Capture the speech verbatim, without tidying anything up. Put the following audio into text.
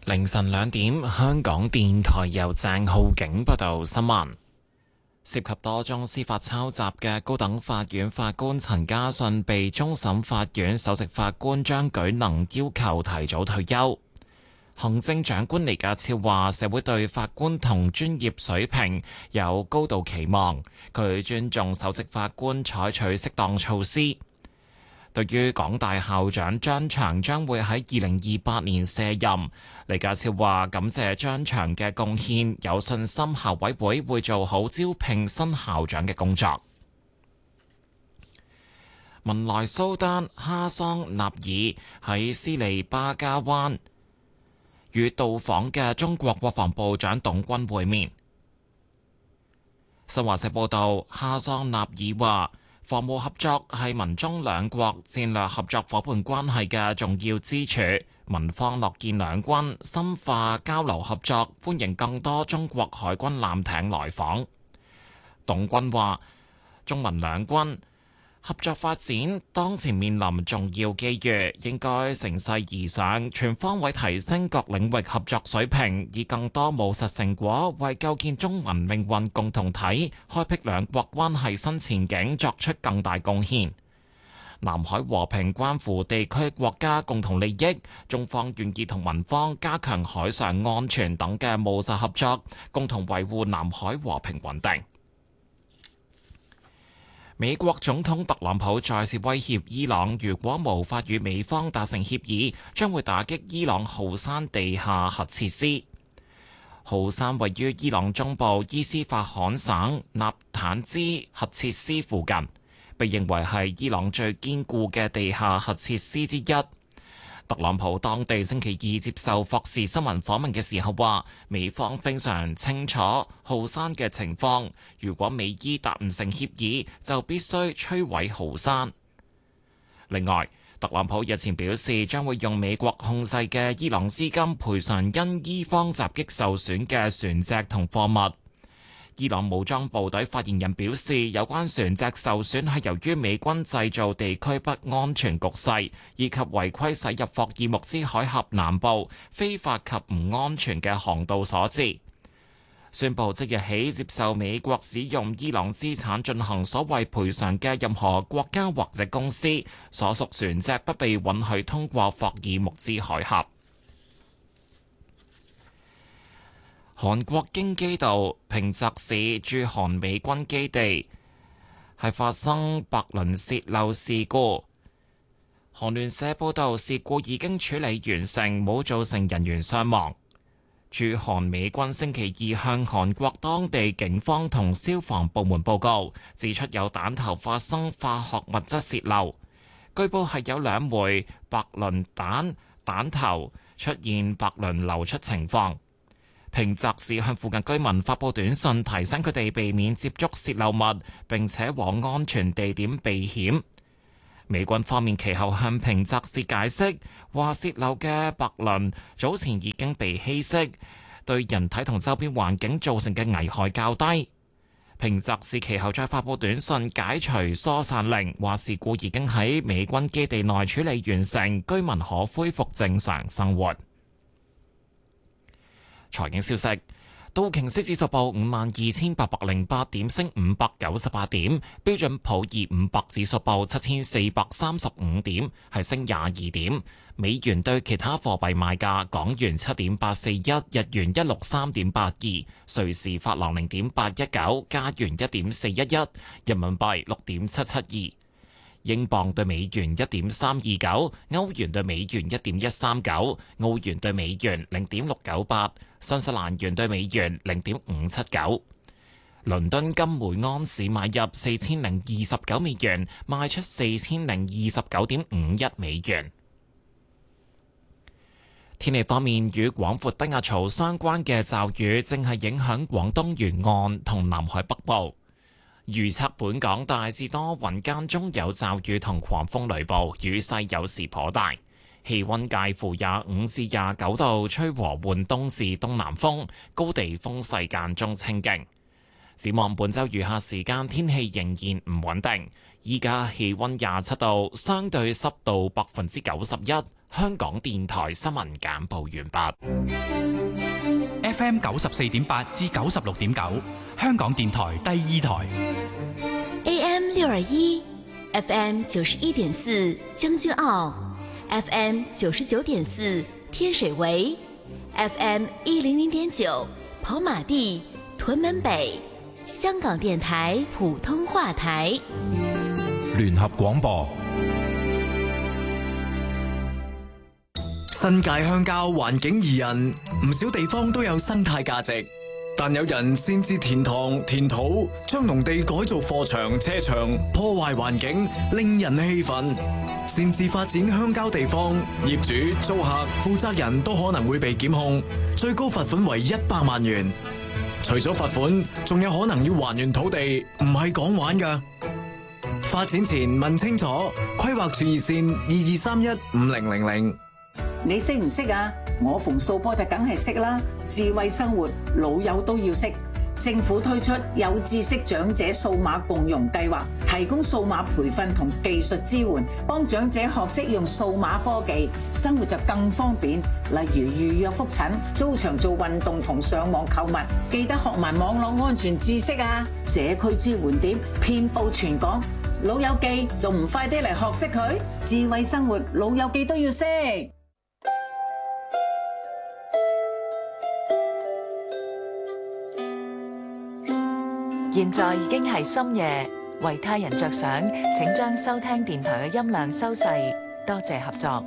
凌晨兩點，香港電台由鄭浩景報道新聞。涉及多宗司法抄襲嘅高等法院法官陳家信被終審法院首席法官張舉能要求提早退休。行政長官李家超話：社會對法官同專業水平有高度期望，佢尊重首席法官採取適當措施。對於港大校長張翔將會喺二零二八年卸任，李家超話感謝張翔嘅貢獻，有信心校委會會做好招聘新校長嘅工作。文萊蘇丹哈桑納爾喺斯利巴加灣與到訪嘅中國國防部長董軍會面。新華社報道，哈桑納爾話：防務合作係民中兩國戰略合作夥伴關係嘅重要支柱，民方樂見兩軍深化交流合作，歡迎更多中國海軍艦艇來訪。董軍話：中民兩軍合作發展當前面臨重要機遇，應該乘勢而上，全方位提升各領域合作水平，以更多務實成果為構建中民命運共同體、開闢兩國關係新前景作出更大貢獻。南海和平關乎地區國家共同利益，中方願意同民方加強海上安全等嘅務實合作，共同維護南海和平穩定。美國總統特朗普再次威脅伊朗，如果無法與美方達成協議，將會打擊伊朗浩山地下核設施。浩山位於伊朗中部伊斯法罕省納坦茲核設施附近，被認為係伊朗最堅固嘅地下核設施之一。特朗普當地星期二接受霍士新聞訪問嘅時候話，美方非常清楚浩山嘅情況，如果美伊達唔成協議，就必須摧毀浩山。另外，特朗普日前表示，將會用美國控制嘅伊朗資金賠償因伊方襲擊受損嘅船隻同貨物。伊朗武裝部隊發言人表示，有關船隻受損係由於美軍製造地區不安全局勢，以及違規駛入霍爾木茲海峽南部非法及唔安全嘅航道所致。宣布即日起接受美國使用伊朗資產進行所謂賠償嘅任何國家或者公司，所屬船隻不被允許通過霍爾木茲海峽。韓國京畿道平澤市駐韓美軍基地係發生白磷洩漏事故。韓聯社報道，事故已經處理完成，冇造成人員傷亡。駐韓美軍星期二向韓國當地警方同消防部門報告，指出有彈頭發生化學物質洩漏，據報係有兩枚白磷彈彈頭出現白磷流出情況。平澤市向附近居民發佈短信，提醒佢哋避免接觸洩漏物，並且往安全地點避險。美軍方面其後向平澤市解釋，話洩漏嘅白磷早前已經被稀釋，對人體同周邊環境造成嘅危害較低。平澤市其後再發佈短信解除疏散令，話事故已經喺美軍基地內處理完成，居民可恢復正常生活。財經消息，道瓊斯指數報五萬二千八百零八點，升五百九十八點；標準普爾五百指數報七千四百三十五點，係升廿二點。美元對其他貨幣賣價：港元七點八四一，日元一六三點八二，瑞士法郎零點八一九，加元一點四一一，人民幣六點七七二。英鎊對美元一點三二九，歐元對美元一點一三九，澳元對美元零點六九八，新西蘭元對美元零點五七九。倫敦金每安士買入四千零二十九美元，賣出四千零二十九點五一美元。天氣方面，與廣闊低壓槽相關嘅驟雨正係影響廣東沿岸同南海北部。預測本港大致多雲，間中有驟雨同狂風雷暴，雨勢有時頗大。氣溫介乎廿五至廿九度，吹和緩東至東南風，高地風勢間中清勁。 展望本週餘下時間天氣仍然唔穩定。依家氣溫廿七度，相對濕度百分之九十一。香港電台新聞簡報完畢。 F M 九十四點八至九十六點九，香港電台第二台。 A M 六二一，F M 九十一點四將軍澳，F M 九十九點四天水圍，F M 一零零點九跑馬地、屯門北。香港電台普通話台。 聯合廣播。 新界鄉郊環境宜人，唔少地方都有生態價值，但有人擅自填塘填土，將農地改造貨場車場，破壞環境，令人氣憤。擅自發展鄉郊地方，業主、租客、負責人都可能會被檢控，最高罰款為一百萬元。除咗罰款，仲有可能要還原土地，唔係講玩㗎。發展前問清楚，規劃處熱線二二三一五零零零。 你識唔識啊？我逢數波就梗係識啦。智慧生活，老友都要識。政府推出有知識長者數碼共融計劃，提供數碼培訓同技術支援，幫長者學識用數碼科技，生活就更方便。例如預約覆診、租場做運動同上網購物，記得學埋網絡安全知識啊！社區支援點遍佈全港，老友記仲唔快啲嚟學識佢？智慧生活，老友記都要識。 現在已經係深夜，為他人着想，請將收聽電台嘅音量收細，多謝合作。